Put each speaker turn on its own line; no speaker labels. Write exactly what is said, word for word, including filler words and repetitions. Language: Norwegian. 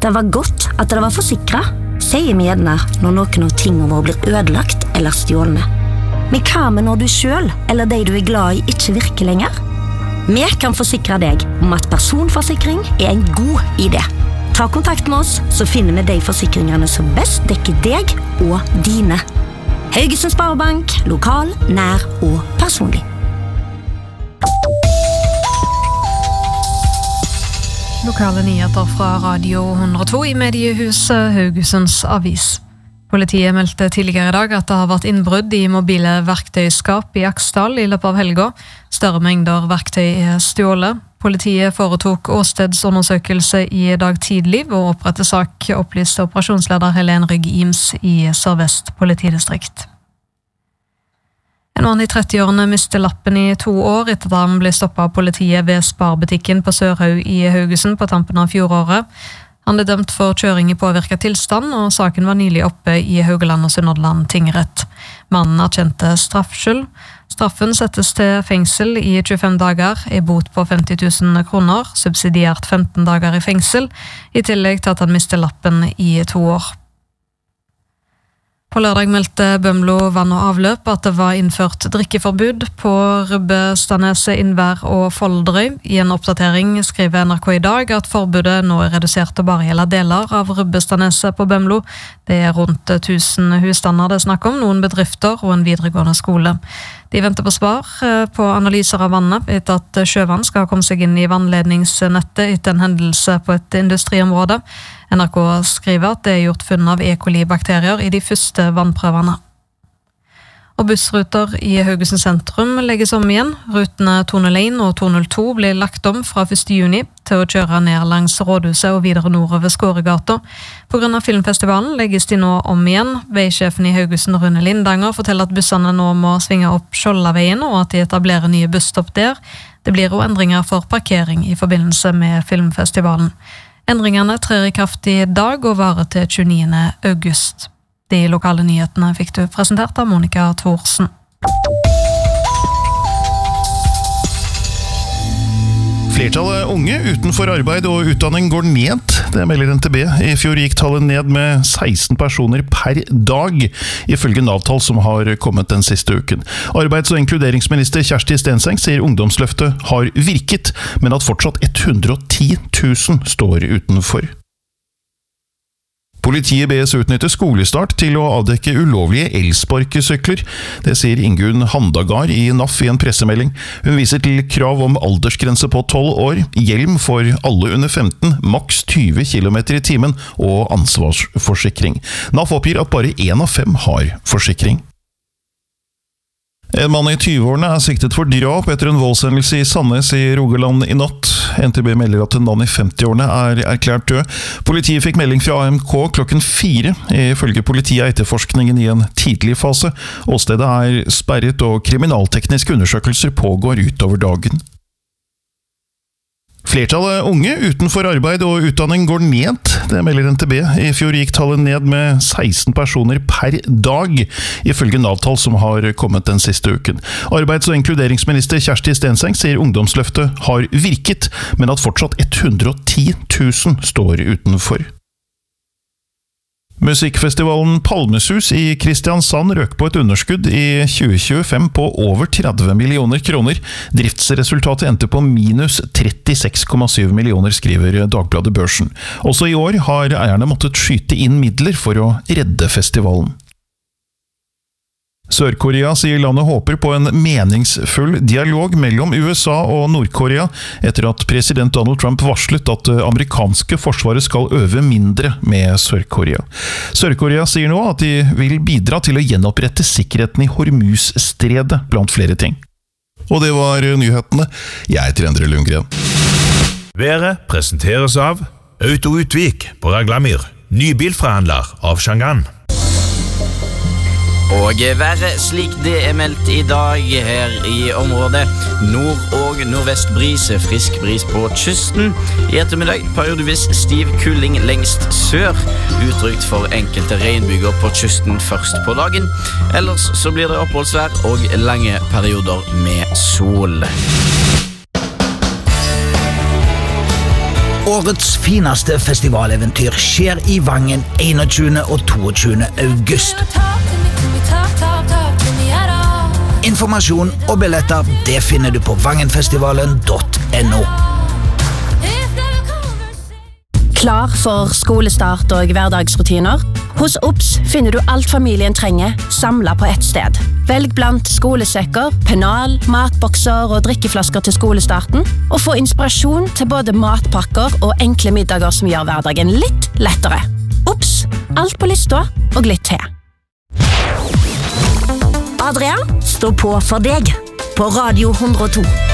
Det var godt at det var forsikret, sier vi gjerne når noen av tingene våre blir ødelagt eller stjålne. Men hva med når du selv, eller de du er glad i, ikke virker lenger? Vi kan forsikre deg om at personforsikring er en god idé. Ta kontakt med oss, så finner vi de forsikringene som best dekker deg og dine. Haugesund Sparebank, lokal, nær og personlig.
Lokale nyheter fra Radio hundre og to i mediehuset Haugesunds Avis. Politiet meldte tidligere i dag at det har vært innbrudd i mobile verktøyskap i Aksdal i løpet av helga. Større mengder verktøy er stjålet. Politiet foretok åstedsundersøkelse i dag tidlig og opprettet sak, opplyste operasjonsleder Helen Rygg-Ims i Sør-Vest politidistrikt. En mann i trettiårene mistet lappen i to år etter at han ble stoppet av politiet ved Sparbutikken på Sørhaug i Haugesund på tampen av fjoråret. Han ble dømt for kjøring i påvirket tilstand, og saken var nylig oppe i Haugaland og Sunnhordland tingrett. Mannen erkjente straffskyld. Straffen settes til fengsel i tjuefem dager, i bot på femti tusen kroner, subsidiert femten dager i fengsel, i tillegg til at han mistet lappen i to år. På lørdag meldte Bømlo vann og avløp at det var innført drikkeforbud på Rubbestadneset, Innvær og Folderøy. I en oppdatering skriver N R K i dag at forbudet nå er redusert til bare gjelder deler av Rubbestadneset på Bømlo. Det er rundt tusen husstander det er snakk om, noen bedrifter og en videregående skole. De venter på svar på analyser av vannet etter at sjøvann skal komme seg inn i vannledningsnettet etter en hendelse på et industriområde. N R K skriver at det er gjort funn av E. coli-bakterier i de første vannprøvene. Og bussruter i Haugesund sentrum legges om igjen. Rutene to null en og to null to blir lagt om fra første juni til å kjøre ned langs Rådhuset og videre nordover Skåregata. På grunn av filmfestivalen legges de nå om igjen. Veisjefen i Haugesund, Rune Lindanger, forteller at bussene nå må svinge opp Skjoldaveien og at de etablerer nye busstopp der. Det blir også endringer for parkering i forbindelse med filmfestivalen. Endringene trer i kraft i dag og varer til tjueniende august. De lokale nyhetene fikk du presentert av Monica Thorsen.
Flertallet unge utenfor arbeid og utdanning går ned. Det melder N T B. I fjor gikk tallet ned med seksten personer per dag, ifølge Nav-tall som har kommet den siste uken. Arbeids- og inkluderingsminister Kjersti Stenseng sier ungdomsløftet har virket, men at fortsatt hundre og ti tusen står utenfor. Politiet bes utnytte skolestart til å avdekke ulovlige elsparkesykler. Det sier Ingunn Handagard i N A F i en pressemelding. Hun viser til krav om aldersgrense på tolv år, hjelm for alle under femten, maks tyve kilometer i timen og ansvarsforsikring. N A F oppgir at bare én av fem har forsikring. En mann i tyveårene er siktet for drap etter en voldshendelse i Sandnes i Rogaland i natt. N T B melder at en mann i femtiårene er erklært død. Politiet fikk melding fra A M K klokken fire. Ifølge politiet er etterforskningen i en tidlig fase. Åstedet er sperret og kriminaltekniske undersøkelser pågår utover dagen. Flertallet unge utenfor arbeid og utdanning går ned. Det melder N T B. I fjor gikk tallet ned med seksten personer per dag, ifølge Nav-tall som har kommet den siste uken. Arbeids- og inkluderingsminister Kjersti Stenseng sier ungdomsløftet har virket, men at fortsatt hundre og ti tusen står utenfor. Musikkfestivalen Palmesus i Kristiansand røk på et underskudd i tjue tjuefem på over tretti millioner kroner. Driftsresultatet endte på minus trettiseks komma syv millioner, skriver Dagbladet Børsen. Også i år har eierne måttet skyte inn midler for å redde festivalen. Sør-Korea sier landet håper på en meningsfull dialog mellom U S A og Nord-Korea etter at president Donald Trump varslet at det amerikanske forsvaret skal øve mindre med Sør-Korea. Sør-Korea sier nå at de vil bidra til å gjenopprette sikkerheten i Hormuz-stredet, blant flere ting. Og det var nyhetene. Jeg heter Endre Lundgren.
Været presenteres av Auto Utvik på Raglamir, nybilforhandler av Shangan.
Og været slik det er meldt i dag her i området. Nord- og nordvestbris, frisk bris på kysten. I ettermiddag periodevis stiv kuling lengst sør. Utrygt for enkelte regnbyger på kysten først på dagen. Ellers så blir det oppholdsvær og lange perioder med sol.
Årets fineste festivaleventyr skjer i Vangen einogtjuende og toogtjuende august. Informasjon og billetter det finner du på vangenfestivalen punktum no.
Klar for skolestart og hverdagsrutiner? Hos Ops finner du alt familien trenger, samlet på ett sted. Velg blant skolesekker, pennal, matbokser og drikkeflasker til skolestarten, og få inspirasjon til både matpakker og enkle middager som gjør hverdagen litt lettere. Ops, alt på lista og litt til. Adrian, stå på for deg på Radio hundre og to.